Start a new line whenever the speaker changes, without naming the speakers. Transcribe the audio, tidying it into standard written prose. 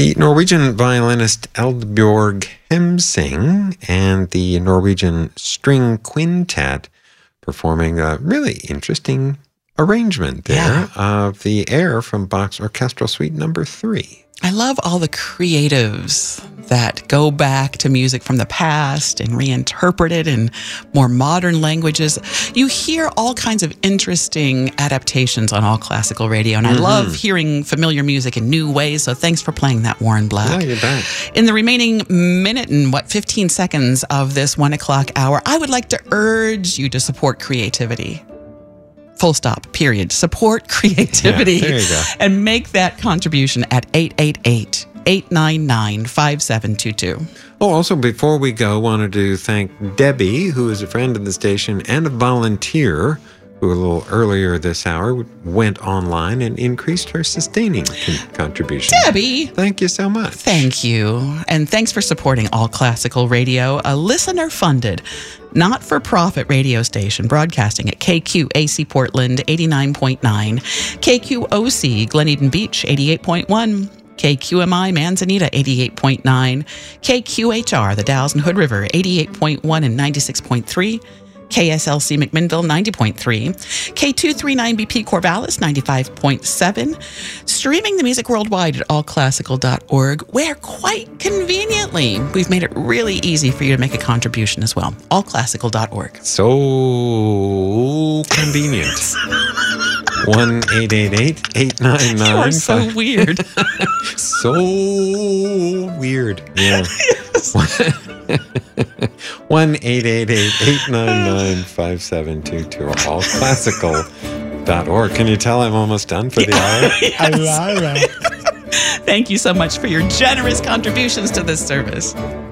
The Norwegian violinist Eldbjørg Hemsing and the Norwegian String Quintet performing a really interesting arrangement there of the air from Bach's Orchestral Suite Number 3.
I love all the creatives that go back to music from the past and reinterpret it in more modern languages. You hear all kinds of interesting adaptations on All Classical Radio, and I love hearing familiar music in new ways, so thanks for playing that, Warren Black.
Yeah, you bet.
In the remaining minute and 15 seconds of this 1 o'clock hour, I would like to urge you to support creativity. Full stop, period. Support creativity.
Yeah, there you go.
And make that contribution at 888-899-5722.
Oh, also, before we go, wanted to thank Debbie, who is a friend of the station and a volunteer, who a little earlier this hour went online and increased her sustaining contribution.
Debbie!
Thank you so much.
Thank you. And thanks for supporting All Classical Radio, a listener-funded, not-for-profit radio station broadcasting at KQAC Portland 89.9, KQOC Glen Eden Beach 88.1, KQMI Manzanita 88.9, KQHR the Dalles and Hood River 88.1 and 96.3, KSLC McMinnville 90.3, K239BP Corvallis 95.7, streaming the music worldwide at allclassical.org, where quite conveniently we've made it really easy for you to make a contribution as well. Allclassical.org.
So convenient. 1-888-899.
You are so weird.
So weird. Yeah. 1-888-899-5722 or allclassical.org. Can you tell I'm almost done for the hour?
Yes. Thank you so much for your generous contributions to this service.